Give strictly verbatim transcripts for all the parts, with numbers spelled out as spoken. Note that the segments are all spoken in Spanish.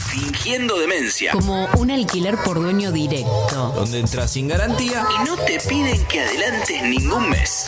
Fingiendo demencia. Como un alquiler por dueño directo. Donde entras sin garantía y no te piden que adelantes ningún mes.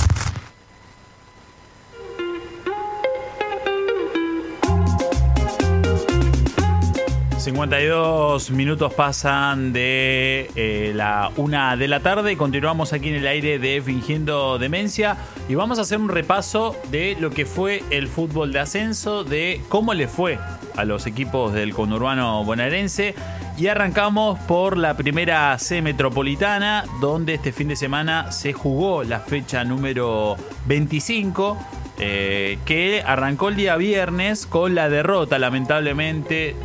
cincuenta y dos minutos pasan de eh, la una de la tarde y continuamos aquí en el aire de Fingiendo Demencia y vamos a hacer un repaso de lo que fue el fútbol de ascenso, de cómo le fue a los equipos del conurbano bonaerense y arrancamos por la primera C metropolitana, donde este fin de semana se jugó la fecha número veinticinco. Eh, que arrancó el día viernes con la derrota, lamentablemente,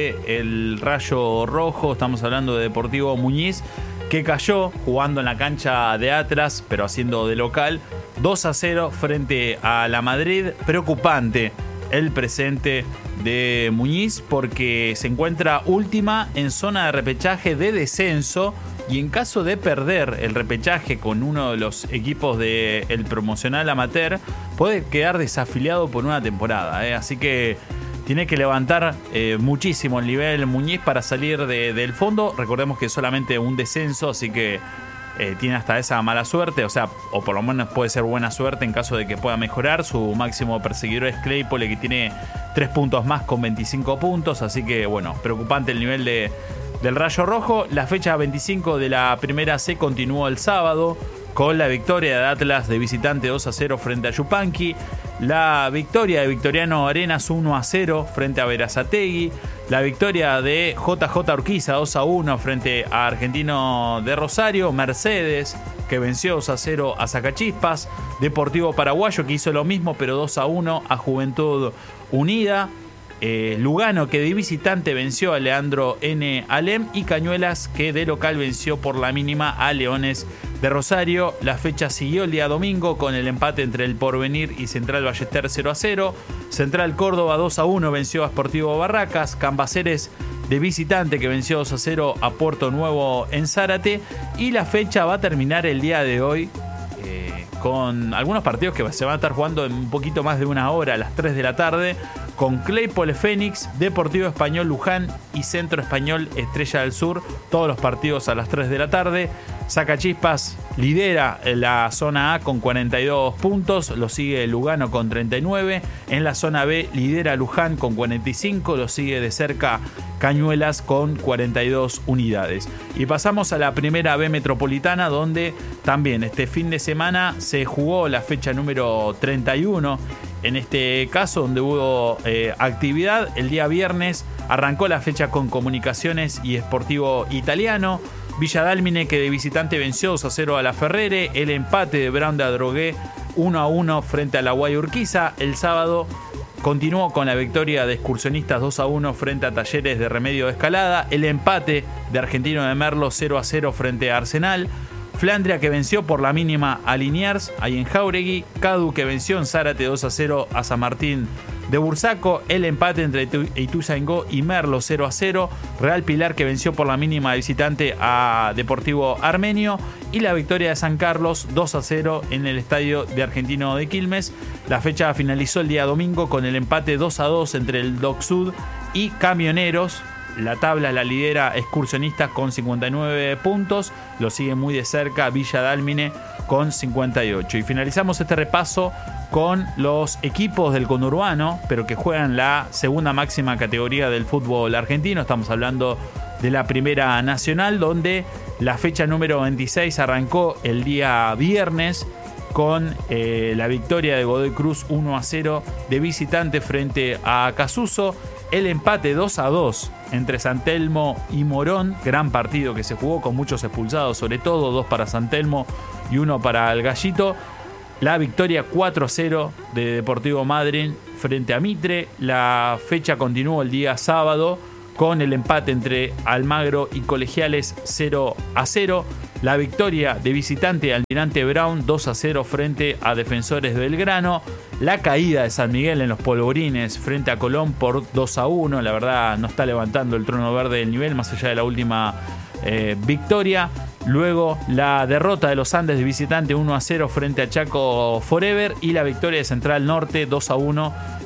del Rayo Rojo. Estamos hablando de Deportivo Muñiz, que cayó jugando en la cancha de Atlas, pero haciendo de local, dos a cero frente a la Madrid. Preocupante el presente de Muñiz porque se encuentra última en zona de repechaje de descenso. Y en caso de perder el repechaje con uno de los equipos del promocional amateur, puede quedar desafiliado por una temporada, ¿eh? Así que tiene que levantar eh, muchísimo el nivel Muñiz para salir de, del fondo. Recordemos que es solamente un descenso, así que eh, tiene hasta esa mala suerte. O sea, o por lo menos puede ser buena suerte en caso de que pueda mejorar. Su máximo perseguidor es Claypole, que tiene tres puntos más con veinticinco puntos. Así que, bueno, preocupante el nivel de... del Rayo Rojo. La fecha veinticinco de la primera C continuó el sábado con la victoria de Atlas de visitante dos a cero frente a Yupanqui, la victoria de Victoriano Arenas uno a cero frente a Berazategui, la victoria de J J Urquiza dos a uno frente a Argentino de Rosario, Mercedes que venció dos a cero a Sacachispas, Deportivo Paraguayo que hizo lo mismo pero dos a uno a Juventud Unida, Eh, Lugano que de visitante venció a Leandro N. Alem y Cañuelas que de local venció por la mínima a Leones de Rosario. La fecha siguió el día domingo con el empate entre el Porvenir y Central Ballester cero a cero. Central Córdoba dos a uno venció a Sportivo Barracas. Cambaceres de visitante que venció dos a cero a Puerto Nuevo en Zárate. Y la fecha va a terminar el día de hoy eh, con algunos partidos que se van a estar jugando en un poquito más de una hora, a las tres de la tarde, con Claypole Fénix, Deportivo Español Luján y Centro Español Estrella del Sur. Todos los partidos a las tres de la tarde. Sacachispas lidera la zona A con cuarenta y dos puntos, lo sigue Lugano con treinta y nueve. En la zona B lidera Luján con cuarenta y cinco, lo sigue de cerca Cañuelas con cuarenta y dos unidades. Y pasamos a la primera B metropolitana, donde también este fin de semana se jugó la fecha número treinta y uno. En este caso, donde hubo eh, actividad, el día viernes arrancó la fecha con Comunicaciones y Sportivo Italiano. Villa Dálmine que de visitante venció dos a cero a la Ferrere. El empate de Brown de Adrogué uno a uno frente a la Guay Urquiza. El sábado continuó con la victoria de Excursionistas dos a uno frente a Talleres de Remedio de Escalada. El empate de Argentino de Merlo cero a cero frente a Arsenal. Flandria que venció por la mínima a Liniers, ahí en Jauregui. Cadu que venció en Zárate dos a cero a San Martín de Bursaco. El empate entre Ituzaingó y Merlo cero a cero. Real Pilar que venció por la mínima de visitante a Deportivo Armenio. Y la victoria de San Carlos dos a cero en el estadio de Argentino de Quilmes. La fecha finalizó el día domingo con el empate dos a dos entre el Doc Sud y Camioneros. La tabla la lidera Excursionistas con cincuenta y nueve puntos. Lo sigue muy de cerca Villa Dálmine con cincuenta y ocho. Y finalizamos este repaso con los equipos del conurbano, pero que juegan la segunda máxima categoría del fútbol argentino. Estamos hablando de la Primera Nacional, donde la fecha número veintiséis arrancó el día viernes con eh, la victoria de Godoy Cruz uno a cero de visitante frente a Casuso. El empate dos a dos entre San Telmo y Morón. Gran partido que se jugó con muchos expulsados, sobre todo dos para San Telmo y uno para el Gallito. La victoria cuatro a cero de Deportivo Madryn frente a Mitre. La fecha continuó el día sábado con el empate entre Almagro y Colegiales cero a cero. La victoria de visitante Almirante Brown dos a cero frente a Defensores de Belgrano. La caída de San Miguel en los Polvorines frente a Colón por dos a uno. La verdad no está levantando el trono verde del nivel más allá de la última eh, victoria. Luego la derrota de los Andes de visitante uno a cero frente a Chaco Forever. Y la victoria de Central Norte dos a uno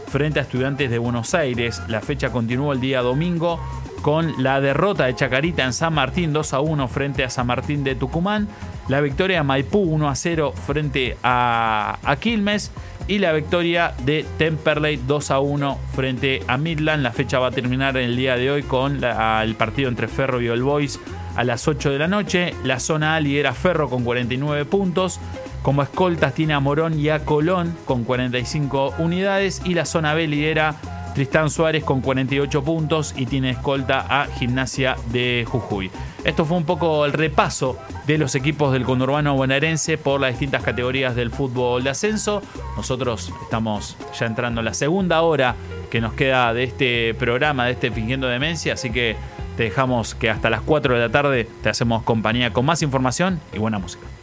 frente a Estudiantes de Buenos Aires. La fecha continuó el día domingo con la derrota de Chacarita en San Martín dos a uno frente a San Martín de Tucumán, la victoria de Maipú uno a cero frente a, a Quilmes y la victoria de Temperley dos a uno frente a Midland. La fecha va a terminar el día de hoy con la, el partido entre Ferro y All Boys a las ocho de la noche. La zona A lidera Ferro con cuarenta y nueve puntos. Como escoltas tiene a Morón y a Colón con cuarenta y cinco unidades. Y la zona B lidera Tristán Suárez con cuarenta y ocho puntos y tiene escolta a Gimnasia de Jujuy. Esto fue un poco el repaso de los equipos del conurbano bonaerense por las distintas categorías del fútbol de ascenso. Nosotros estamos ya entrando en la segunda hora que nos queda de este programa, de este Fingiendo Demencia, así que te dejamos que hasta las cuatro de la tarde te hacemos compañía con más información y buena música.